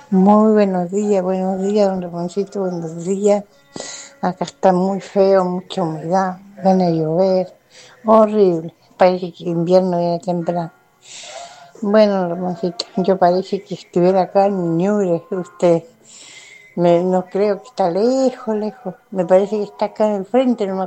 Muy buenos días, don Ramoncito, buenos días. Acá está muy feo, mucha humedad, van a llover, horrible. Parece que invierno viene temprano. Bueno, Ramoncito, yo parece que estuviera acá en Ñuble, usted. No creo que está lejos, lejos. Me parece que está acá en el frente, nomás.